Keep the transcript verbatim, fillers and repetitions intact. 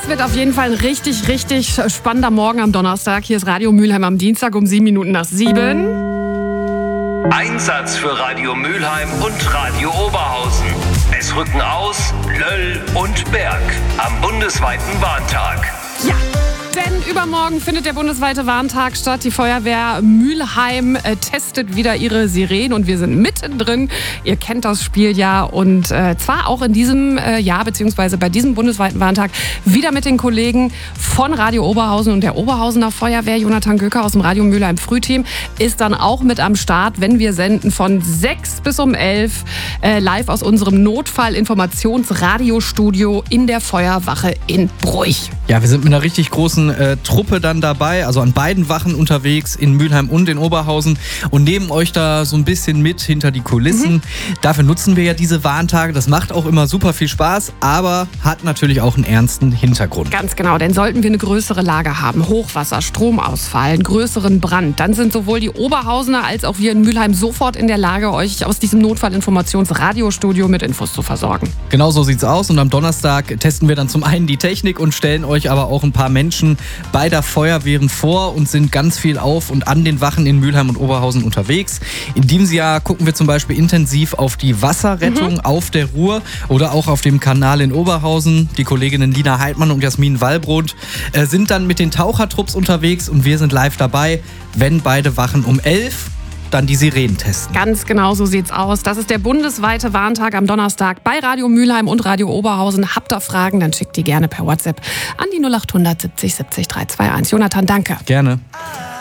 Das wird auf jeden Fall ein richtig, richtig spannender Morgen am Donnerstag. Hier ist Radio Mülheim am Dienstag um sieben Minuten nach sieben. Einsatz für Radio Mülheim und Radio Oberhausen. Es rücken aus Löll und Berg am bundesweiten Warntag. Ja. Denn übermorgen findet der bundesweite Warntag statt. Die Feuerwehr Mülheim äh, testet wieder ihre Sirenen und wir sind mittendrin. Ihr kennt das Spiel ja und äh, zwar auch in diesem äh, Jahr beziehungsweise bei diesem bundesweiten Warntag wieder mit den Kollegen von Radio Oberhausen und der Oberhausener Feuerwehr. Jonathan Göker aus dem Radio Mülheim Frühteam ist dann auch mit am Start, wenn wir senden von sechs bis um elf äh, live aus unserem Notfall-Informationsradiostudio in der Feuerwache in Bruch. Ja, wir sind mit einer richtig großen äh, Truppe dann dabei, also an beiden Wachen unterwegs, in Mülheim und in Oberhausen und nehmen euch da so ein bisschen mit hinter die Kulissen. Mhm. Dafür nutzen wir ja diese Warntage. Das macht auch immer super viel Spaß, aber hat natürlich auch einen ernsten Hintergrund. Ganz genau, denn sollten wir eine größere Lage haben, Hochwasser, Stromausfall, einen größeren Brand, dann sind sowohl die Oberhausener als auch wir in Mülheim sofort in der Lage, euch aus diesem Notfallinformationsradiostudio mit Infos zu versorgen. Genau so sieht's aus und am Donnerstag testen wir dann zum einen die Technik und stellen euch aber auch ein paar Menschen beider Feuerwehren vor und sind ganz viel auf und an den Wachen in Mülheim und Oberhausen unterwegs. In diesem Jahr gucken wir zum Beispiel intensiv auf die Wasserrettung mhm. auf der Ruhr oder auch auf dem Kanal in Oberhausen. Die Kolleginnen Lina Heidmann und Jasmin Wallbrot äh, sind dann mit den Tauchertrupps unterwegs und wir sind live dabei, wenn beide Wachen um elf dann die Sirenen testen. Ganz genau so sieht's aus. Das ist der bundesweite Warntag am Donnerstag bei Radio Mülheim und Radio Oberhausen. Habt ihr Fragen, dann schickt die gerne per WhatsApp an die null acht hundert siebzig siebzig dreihunderteinundzwanzig. Jonathan, danke. Gerne.